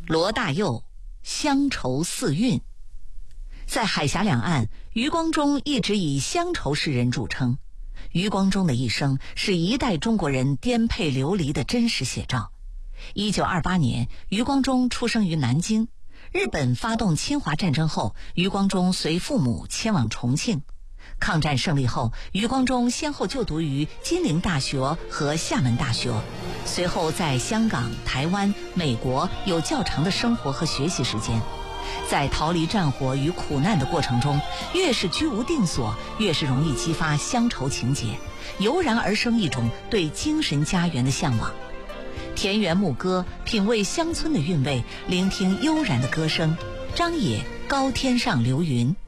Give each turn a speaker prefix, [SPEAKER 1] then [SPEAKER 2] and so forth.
[SPEAKER 1] 罗大佑，乡愁四韵。在海峡两岸，余光中一直以乡愁诗人著称。余光中的一生是一代中国人颠沛流离的真实写照。1928年，余光中出生于南京。日本发动侵华战争后，余光中随父母迁往重庆。抗战胜利后，余光中先后就读于金陵大学和厦门大学，随后在香港、台湾、美国有较长的生活和学习时间。在逃离战火与苦难的过程中，越是居无定所，越是容易激发乡愁情结，油然而生一种对精神家园的向往。田园牧歌，品味乡村的韵味，聆听悠然的歌声。张也，高天上流云。